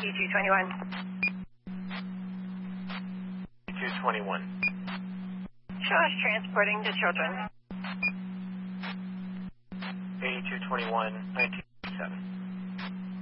8221. 8221. Show us transporting the children. 8221, 1987.